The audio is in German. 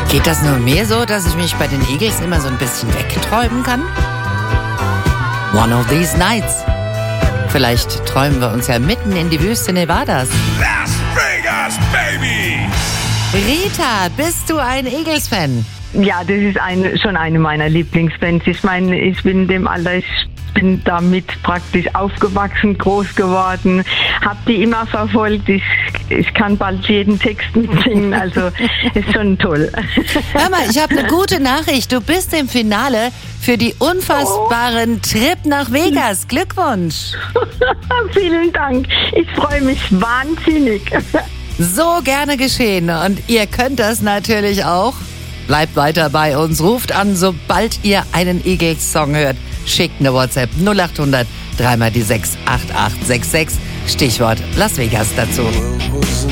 Geht das nur mir so, dass ich mich bei den Eagles immer so ein bisschen wegträumen kann? One of these nights. Vielleicht träumen wir uns ja mitten in die Wüste Nevadas. Las Vegas, baby! Rita, bist du ein Eagles-Fan? Ja, das ist schon eine meiner Lieblingsbands. Ich meine, ich bin in dem Alter, ich bin damit praktisch aufgewachsen, groß geworden, habe die immer verfolgt. Ich kann bald jeden Text mitsingen, also ist schon toll. Hör mal, ich habe eine gute Nachricht. Du bist im Finale für die unfassbaren Trip nach Vegas. Glückwunsch! Vielen Dank. Ich freue mich wahnsinnig. So gerne geschehen. Und ihr könnt das natürlich auch. Bleibt weiter bei uns. Ruft an, sobald ihr einen Eagles-Song hört. Schickt eine WhatsApp 0800 3 mal die 6 8866. Stichwort Las Vegas dazu.